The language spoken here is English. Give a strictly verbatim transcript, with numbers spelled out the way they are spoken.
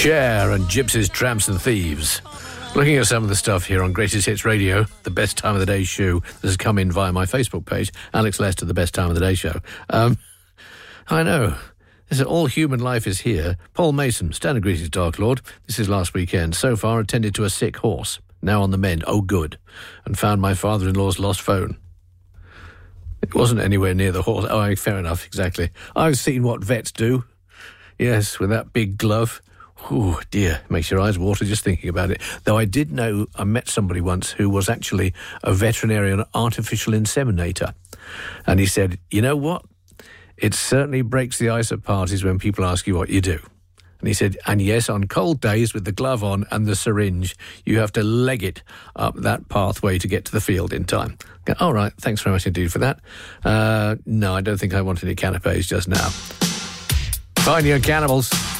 Cher and Gypsies, Tramps and Thieves. Looking at some of the stuff here on Greatest Hits Radio, the Best Time of the Day show. This has come in via my Facebook page, Alex Lester, the Best Time of the Day show. Um, I know. This is All Human Life is Here. Paul Mason, standard greetings, Dark Lord. This is last weekend. So far, attended to a sick horse. Now on the mend. Oh, good. And found my father-in-law's lost phone. It wasn't anywhere near the horse. Oh, fair enough, exactly. I've seen what vets do. Yes, with that big glove. Oh, dear, makes your eyes water just thinking about it. Though I did know, I met somebody once who was actually a veterinarian artificial inseminator. And he said, you know what? It certainly breaks the ice at parties when people ask you what you do. And he said, and yes, on cold days with the glove on and the syringe, you have to leg it up that pathway to get to the field in time. All right, thanks very much indeed for that. Uh, no, I don't think I want any canapes just now. Find your cannibals.